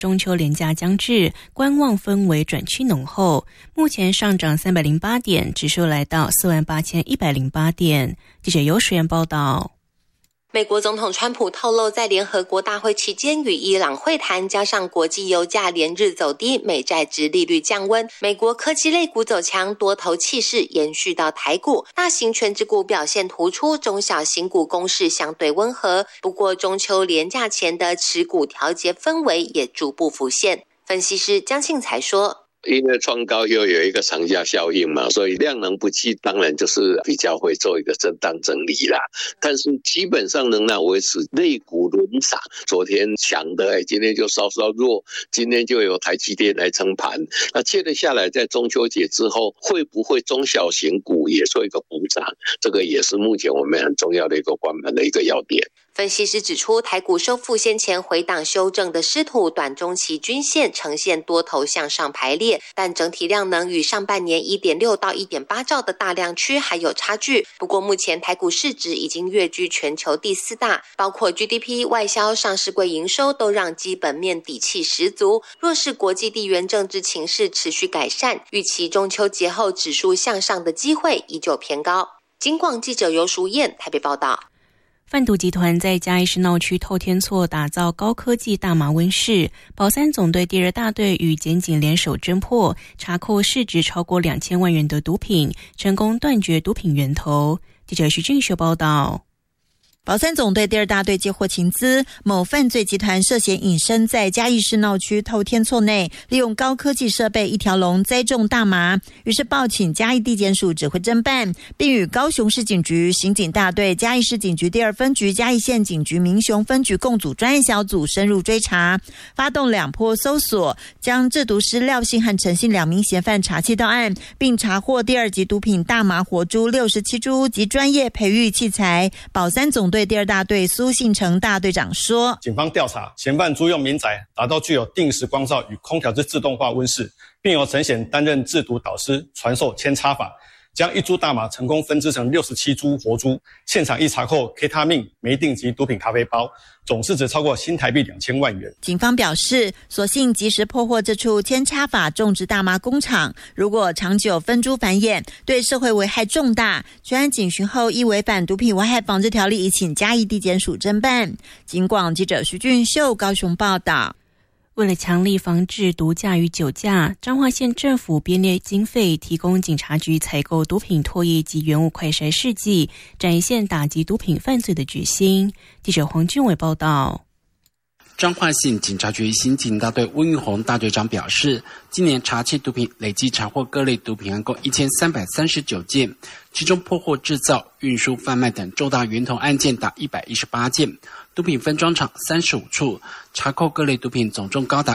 中秋连假将至，观望氛围转趋浓厚。目前上涨308点，指数来到48108点。记者尤水燕报道。 美国总统川普透露，在联合国大会期间与伊朗会谈，加上国际油价连日走低，美债殖利率降温，美国科技类股走强，多头气势延续到台股，大型权值股表现突出，中小型股攻势相对温和。不过中秋连假前的持股调节氛围也逐步浮现。分析师江庆才说， 因为创高又有一个长假效应嘛，所以量能不济，当然就是比较会做一个震荡整理啦。但是基本上仍然维持类股轮涨，昨天强的今天就稍稍弱，今天就有台积电来撑盘。那接着下来，在中秋节之后，会不会中小型股也做一个补涨？这个也是目前我们很重要的一个关盘的一个要点。 分析师指出，台股收复先前回档修正的失土，短中期均线呈现多头向上排列，但整体量能与上半年 1.6 到 1.8 兆的大量区还有差距。不过目前台股市值已经跃居全球第4大，包括 GDP、外销、上市柜营收都让基本面底气十足。若是国际地缘政治情势持续改善，预期中秋节后指数向上的机会依旧偏高。金广记者尤淑燕台北报道。 贩毒集团在嘉义市闹区透天厝打造高科技大麻温室，保三总队第2大队与检警联手侦破，查扣市值超过2000万元的毒品，成功断绝毒品源头。记者徐俊秀报道。 保三总队第2大队接获情资，某犯罪集团涉嫌隐身在嘉义市闹区透天厝内，利用高科技设备一条龙栽种大麻，于是报请嘉义地检署指挥侦办，并与高雄市警局刑警大队、嘉义市警局第2分局、嘉义县警局民雄分局共组专案小组深入追查，发动2波搜索，将制毒师廖姓和陈姓2名嫌犯查缉到案，并查获第2级毒品大麻活株67株及专业培育器材。保三总队第2大队苏信成大队长说， 警方调查嫌犯租用民宅打造具有定时光照与空调之自动化温室，并由陈显担任制毒导师，传授扦插法，将1株大麻成功分支成67株活株，现场一查扣 K 他命、梅定及毒品咖啡包，总市值超过新台币2000万元。 警方表示，所幸及时破获这处扦插法种植大麻工厂，如果长久分株繁衍，对社会危害重大。专案警询后，依违反毒品危害防治条例，移请嘉义地检署侦办。警广记者徐俊秀高雄报道。 为了强力防治毒驾与酒驾，彰化县政府编列经费，提供警察局采购毒品唾液及原物快筛试剂，展现打击毒品犯罪的决心。记者黄俊伟报道。 彰化县警察局刑警大队温玉红大队长表示，今年查缉毒品累计查获各类毒品案共1339件，其中破获制造、运输、贩卖等重大源头案件达118件，毒品分装厂35处，查扣各类毒品总重高达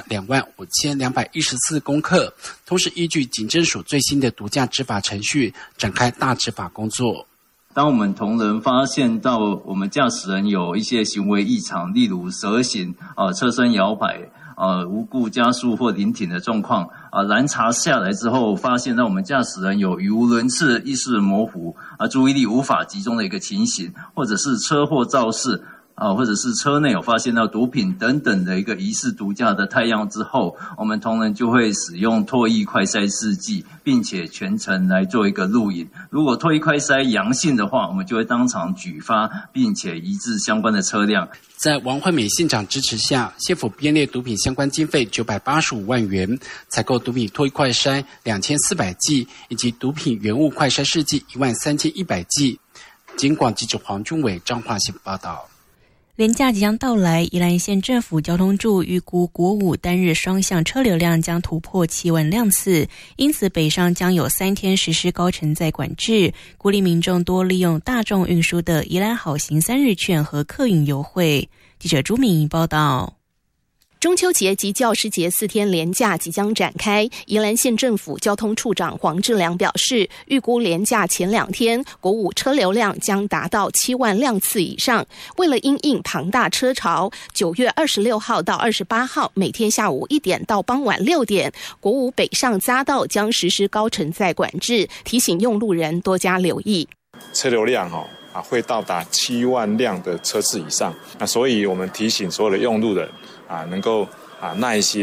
25214公克，同时依据警政署最新的毒驾执法程序，展开大执法工作。 当我们同仁发现到我们驾驶人有一些行为异常，例如蛇行、侧身摇摆、无故加速或临停的状况，拦查下来之后，发现到我们驾驶人有语无伦次、意识模糊、注意力无法集中的一个情形，或者是车祸肇事。或者是车内有发现到毒品等等的一个疑似毒驾的态样之后，我们同仁就会使用唾液快筛试剂，并且全程来做一个录影。如果唾液快筛阳性的话，我们就会当场举发，并且移至相关的车辆。 在王惠美县长支持下，县府编列毒品相关经费985万元，采购毒品唾液快筛2400剂，以及毒品原物快筛试剂13100剂。警广记者黄俊伟彰化县报道。 连假即将到来，宜兰县政府交通处预估国5单日双向车流量将突破7万辆次，因此北上将有3天实施高承载管制，鼓励民众多利用大众运输的宜兰好行3日券和客运优惠。记者朱敏仪报道。 中秋节及教师节4天连假即将展开，宜兰县政府交通处长黄志良表示，预估连假前2天国5车流量将达到7万辆次以上。为了因应庞大车潮，9月26号到28号每天下午1点到傍晚6点，国5北上匝道将实施高承载管制，提醒用路人多加留意。 车流量会到达7万辆的车次以上，所以我们提醒所有的用路人能够耐心